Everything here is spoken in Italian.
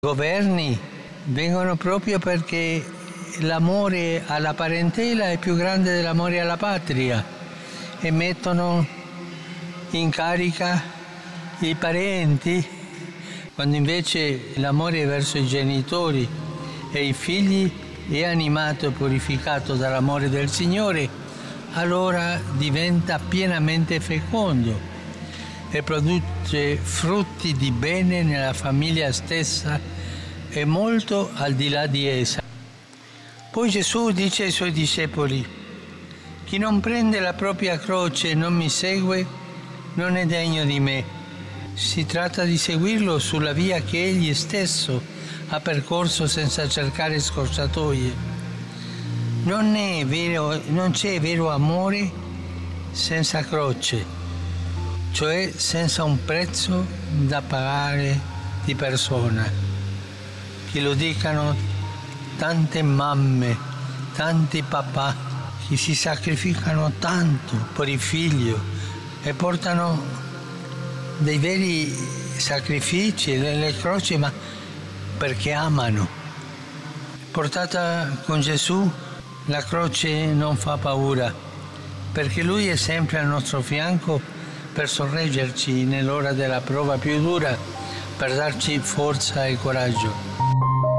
Governi vengono proprio perché l'amore alla parentela è più grande dell'amore alla patria e mettono in carica i parenti, quando invece l'amore verso i genitori e i figli è animato e purificato dall'amore del Signore, allora diventa pienamente fecondo e produce frutti di bene nella famiglia stessa e molto al di là di essa. Poi Gesù dice ai suoi discepoli: chi non prende la propria croce e non mi segue non è degno di me. Si tratta di seguirlo sulla via che egli stesso ha percorso senza cercare scorciatoie. Non c'è vero amore senza croce, cioè senza un prezzo da pagare di persona. Che lo dicano tante mamme, tanti papà che si sacrificano tanto per il figlio e portano dei veri sacrifici, delle croci, ma perché amano. Portata con Gesù, la croce non fa paura, perché Lui è sempre al nostro fianco per sorreggerci nell'ora della prova più dura, per darci forza e coraggio.